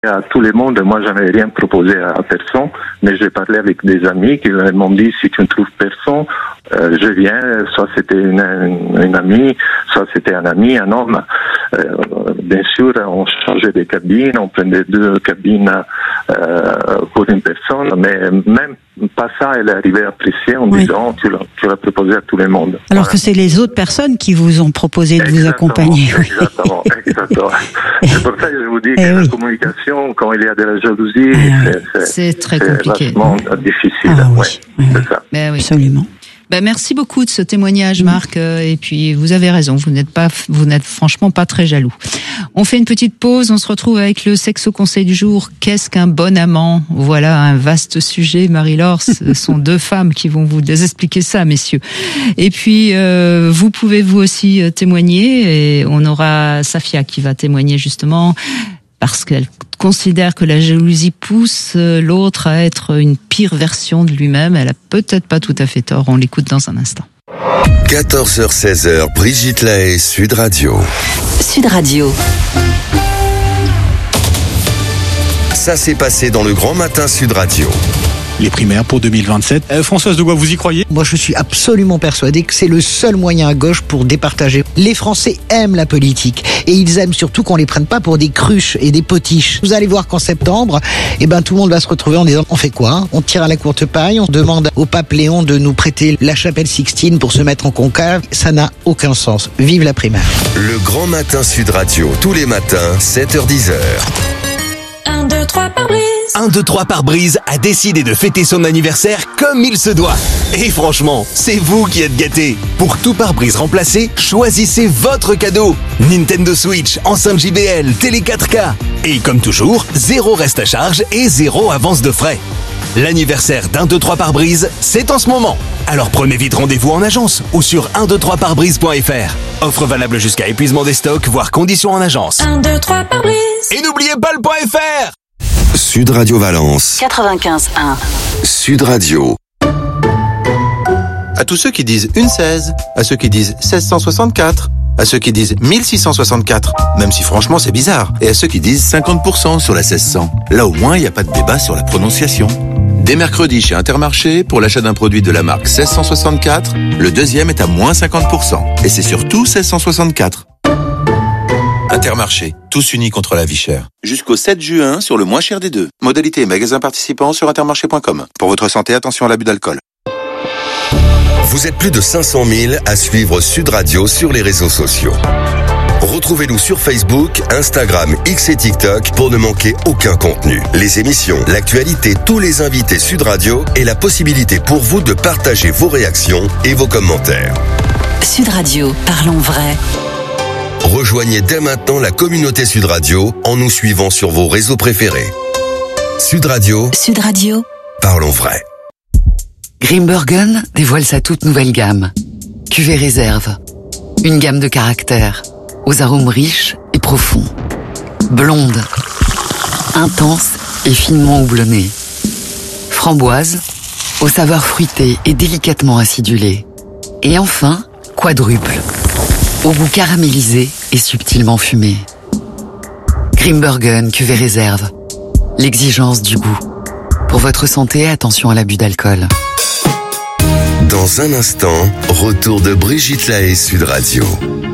À tout le monde, moi j'avais rien proposé à personne, mais j'ai parlé avec des amis qui m'ont dit si tu ne trouves personne, je viens. Soit c'était une amie, soit c'était un ami, un homme. Bien sûr, on changeait des cabines, on prenait 2 cabines pour une personne, mais même pas ça, elle est arrivée à apprécier en disant tu l'as proposé à tout le monde. Alors que c'est les autres personnes qui vous ont proposé de vous accompagner. Exactement. C'est pour ça que je vous dis que la communication, quand il y a de la jalousie, c'est très compliqué. C'est vachement difficile. C'est ça. Ben oui. Absolument. Ben merci beaucoup de ce témoignage, Marc. Et puis vous avez raison, vous n'êtes franchement pas très jaloux. On fait une petite pause, on se retrouve avec le sexe au conseil du jour. Qu'est-ce qu'un bon amant? Voilà un vaste sujet, Marie-Laure. Ce sont 2 femmes qui vont vous expliquer ça, messieurs. Et puis vous pouvez vous aussi témoigner, et on aura Safia qui va témoigner justement parce qu'elle considère que la jalousie pousse l'autre à être une pire version de lui-même. Elle a peut-être pas tout à fait tort. On l'écoute dans un instant. 14h-16h, Brigitte Lahaie, Sud Radio. Sud Radio. Ça s'est passé dans le Grand Matin Sud Radio. Les primaires pour 2027. Françoise de Gois, vous y croyez? Moi, je suis absolument persuadé que c'est le seul moyen à gauche pour départager. Les Français aiment la politique et ils aiment surtout qu'on les prenne pas pour des cruches et des potiches. Vous allez voir qu'en septembre, tout le monde va se retrouver en disant on fait quoi? On tire à la courte paille, on demande au pape Léon de nous prêter la chapelle Sixtine pour se mettre en conclave. Ça n'a aucun sens. Vive la primaire. Le Grand Matin Sud Radio, tous les matins, 7h-10h. 1, 2, 3 pare-brise. 1, 2, 3 pare-brise a décidé de fêter son anniversaire comme il se doit. Et franchement, c'est vous qui êtes gâtés. Pour tout pare-brise remplacé, choisissez votre cadeau. Nintendo Switch, enceinte JBL, télé 4K. Et comme toujours, 0 reste à charge et 0 avance de frais. L'anniversaire d'1, 2, 3 pare-brise, c'est en ce moment. Alors prenez vite rendez-vous en agence ou sur 123parbrise.fr. Offre valable jusqu'à épuisement des stocks, voire conditions en agence. 1, 2, 3 pare-brise. Et n'oubliez pas le .fr. Sud Radio Valence. 95.1. Sud Radio. À tous ceux qui disent une 16, à ceux qui disent 1664, à ceux qui disent 1664, même si franchement c'est bizarre, et à ceux qui disent 50% sur la 1600. Là au moins il n'y a pas de débat sur la prononciation. Dès mercredi chez Intermarché, pour l'achat d'un produit de la marque 1664, le deuxième est à moins 50%. Et c'est surtout 1664. Intermarché, tous unis contre la vie chère. Jusqu'au 7 juin sur le moins cher des 2. Modalité et magasins participants sur intermarché.com. Pour votre santé, attention à l'abus d'alcool. Vous êtes plus de 500 000 à suivre Sud Radio sur les réseaux sociaux. Retrouvez-nous sur Facebook, Instagram, X et TikTok pour ne manquer aucun contenu. Les émissions, l'actualité, tous les invités Sud Radio et la possibilité pour vous de partager vos réactions et vos commentaires. Sud Radio, parlons vrai. Rejoignez dès maintenant la communauté Sud Radio en nous suivant sur vos réseaux préférés. Sud Radio. Sud Radio. Parlons vrai. Grimbergen dévoile sa toute nouvelle gamme. Cuvée réserve. Une gamme de caractères, aux arômes riches et profonds. Blonde, intense et finement houblonnée. Framboise, aux saveurs fruitées et délicatement acidulées. Et enfin, quadruple, au goût caramélisé et subtilement fumé. Grimbergen cuvée réserve. L'exigence du goût. Pour votre santé, attention à l'abus d'alcool. Dans un instant, retour de Brigitte Lahaie, Sud Radio.